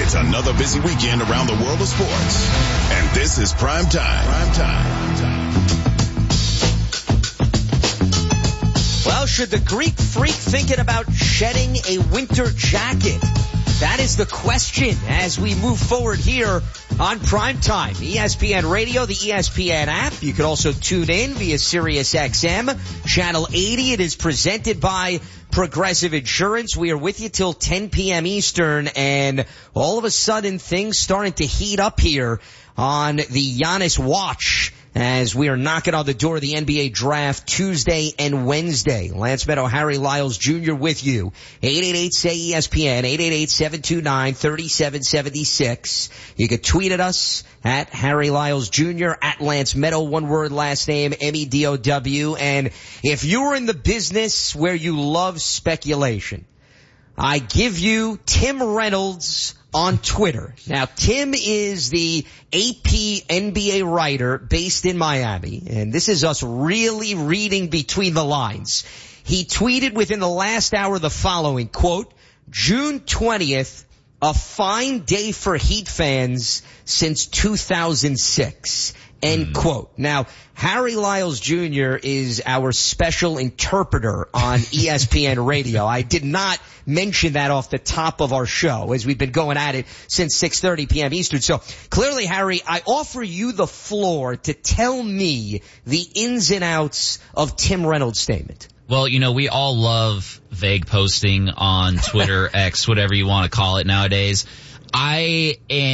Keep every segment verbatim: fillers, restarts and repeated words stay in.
It's another busy weekend around the world of sports. And this is Prime Time. Prime Time. Well, should the Greek freak thinking about shedding a winter jacket? That is the question as we move forward here on Primetime. E S P N Radio, the E S P N app. You can also tune in via Sirius X M, Channel eighty. It is presented by Progressive Insurance. We are with you till ten p.m. Eastern, and all of a sudden things starting to heat up here on the Giannis watch as we are knocking on the door of the N B A draft Tuesday and Wednesday. Lance Meadow, Harry Lyles Junior with you. eight eight eight, S A Y, E S P N, eight eight eight, seven two nine, three seven seven six. You can tweet at us at Harry Lyles Junior, at Lance Meadow, one word last name, M E D O W. And if you're in the business where you love speculation, I give you Tim Reynolds on Twitter. Now, Tim is the A P N B A writer based in Miami, and this is us really reading between the lines. He tweeted within the last hour the following, quote, June twentieth, a fine day for Heat fans since two thousand six. End quote. Now, Harry Lyles Junior is our special interpreter on E S P N Radio. I did not mention that off the top of our show as we've been going at it since six thirty p.m. Eastern. So clearly, Harry, I offer you the floor to tell me the ins and outs of Tim Reynolds' statement. Well, you know, we all love vague posting on Twitter, X, whatever you want to call it nowadays. I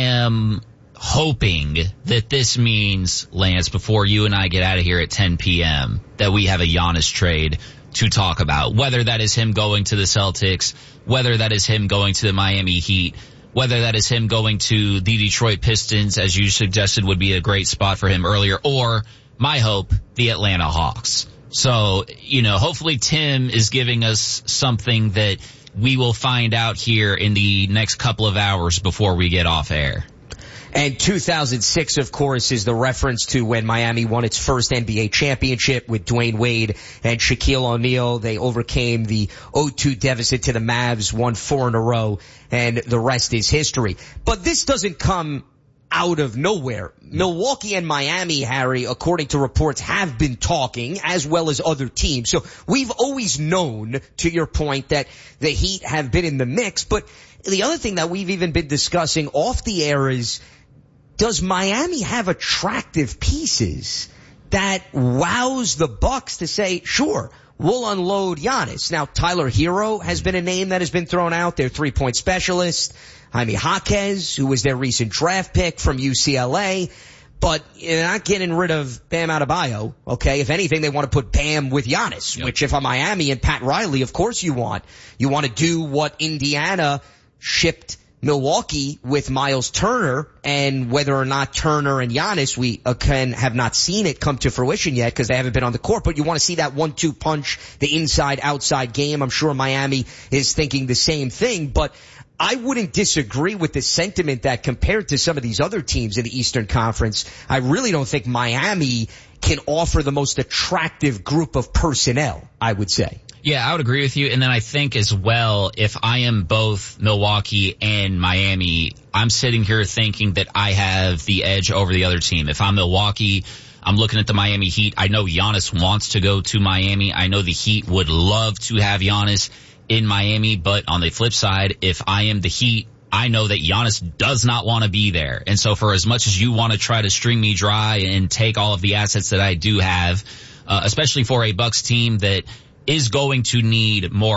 am hoping that this means, Lance, before you and I get out of here at ten p.m., that we have a Giannis trade to talk about, whether that is him going to the Celtics, whether that is him going to the Miami Heat, whether that is him going to the Detroit Pistons, as you suggested would be a great spot for him earlier, or, my hope, the Atlanta Hawks. So, you know, hopefully Tim is giving us something that we will find out here in the next couple of hours before we get off air. And two thousand six, of course, is the reference to when Miami won its first N B A championship with Dwayne Wade and Shaquille O'Neal. They overcame the oh two deficit to the Mavs, won four in a row, and the rest is history. But this doesn't come out of nowhere. Milwaukee and Miami, Harry, according to reports, have been talking, as well as other teams. So we've always known, to your point, that the Heat have been in the mix. But the other thing that we've even been discussing off the air is, does Miami have attractive pieces that wows the Bucks to say, sure, we'll unload Giannis? Now, Tyler Hero has been a name that has been thrown out, their three-point specialist. Jaime Jaquez, who was their recent draft pick from U C L A. But you're not getting rid of Bam Adebayo, okay? If anything, they want to put Bam with Giannis, yep. Which if I'm Miami and Pat Riley, of course you want. You want to do what Indiana shipped Milwaukee with Miles Turner, and whether or not Turner and Giannis, we uh, can have not seen it come to fruition yet because they haven't been on the court, but you want to see that one two punch, the inside-outside game. I'm sure Miami is thinking the same thing, but I wouldn't disagree with the sentiment that compared to some of these other teams in the Eastern Conference, I really don't think Miami can offer the most attractive group of personnel, I would say. Yeah, I would agree with you. And then I think as well, if I am both Milwaukee and Miami, I'm sitting here thinking that I have the edge over the other team. If I'm Milwaukee, I'm looking at the Miami Heat. I know Giannis wants to go to Miami. I know the Heat would love to have Giannis in Miami. But on the flip side, if I am the Heat, I know that Giannis does not want to be there. And so for as much as you want to try to string me dry and take all of the assets that I do have, uh, especially for a Bucks team that is going to need more